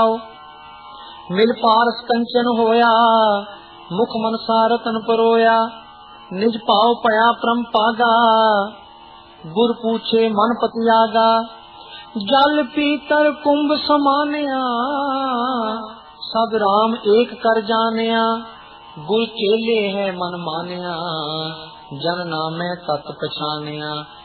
मिल पारस कंचन होया, मुख मनसा रतन परोया। निज पाव पया परम पागा, गुर पूछे मन पतियागा। जल पीतर कुंभ समानया, सब राम एक कर जानिया। गुर चेले है मन मानिया, जन नामे तत पछानिया।